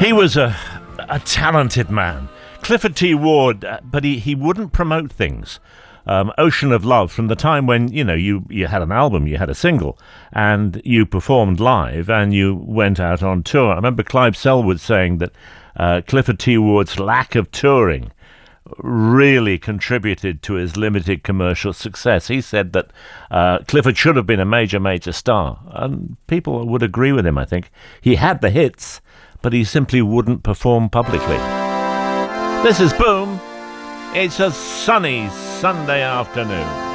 He was a talented man. Clifford T. Ward, but he wouldn't promote things. Ocean of Love, from the time when, you had an album, you had a single, and you performed live, and you went out on tour. I remember Clive Selwood saying that Clifford T. Ward's lack of touring really contributed to his limited commercial success. He said that Clifford should have been a major star, and people would agree with him, I think. He had the hits, but he simply wouldn't perform publicly. This is Boom. It's a sunny Sunday afternoon.